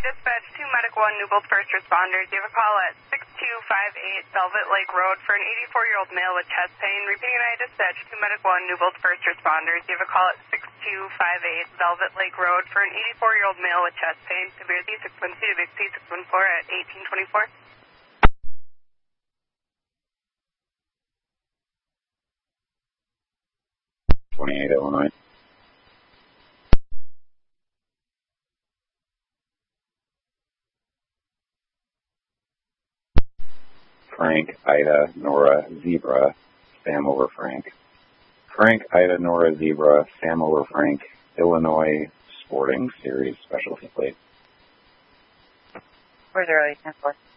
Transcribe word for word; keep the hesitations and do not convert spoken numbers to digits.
Dispatch, two Medic one, Newbold first responders. You have a call at six two five eight Velvet Lake Road for an eighty-four-year-old male with chest pain. Repeating, I Dispatch, two Medic one, Newbold first responders. You have a call at six two five eight Velvet Lake Road for an eighty-four-year-old male with chest pain. Severe C six one two to C six one four at eighteen twenty-four. twenty-eight, Illinois. Frank, Ida, Nora, Zebra, Sam over Frank. Frank, Ida, Nora, Zebra, Sam over Frank, Illinois Sporting Series Specialty Plate. Where's early ten four?